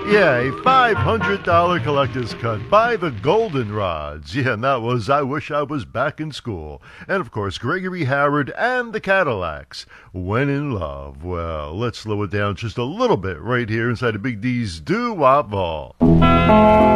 Yeah, a $500 collector's cut by the Goldenrods. Yeah, and that was I Wish I Was Back in School. And of course, Gregory Howard and the Cadillacs. When in Love. Well, let's slow it down just a little bit right here inside of Big D's Doo-Wop Vault.